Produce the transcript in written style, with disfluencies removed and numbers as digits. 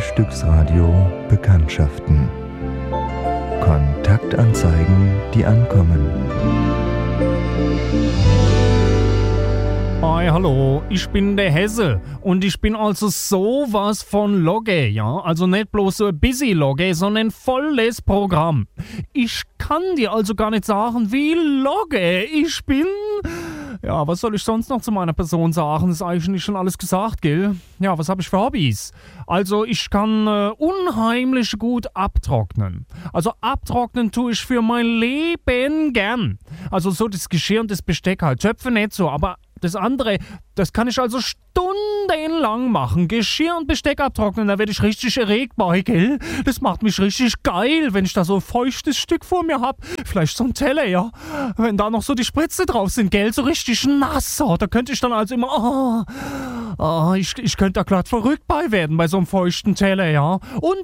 Frühstücksradio Bekanntschaften. Kontaktanzeigen, die ankommen. Hi, hallo, ich bin der Hesse und ich bin also sowas von Logge, ja? Also nicht bloß so ein busy Logge, sondern volles Programm. Ich kann dir also gar nicht sagen, wie Logge ich bin. Ja, was soll ich sonst noch zu meiner Person sagen? Ist eigentlich schon alles gesagt, gell? Ja, was habe ich für Hobbys? Also ich kann unheimlich gut abtrocknen. Also abtrocknen tue ich für mein Leben gern. Also so das Geschirr und das Besteck halt. Töpfe nicht so, aber das andere, das kann ich also stundenlang machen. Geschirr und Besteck abtrocknen, da werde ich richtig erregt bei, gell? Das macht mich richtig geil, wenn ich da so ein feuchtes Stück vor mir hab. Vielleicht so ein Teller, ja? Wenn da noch so die Spritze drauf sind, gell? So richtig nass. Oh, da könnte ich dann also immer... ich könnte da glatt verrückt bei werden bei so einem feuchten Teller, ja? Und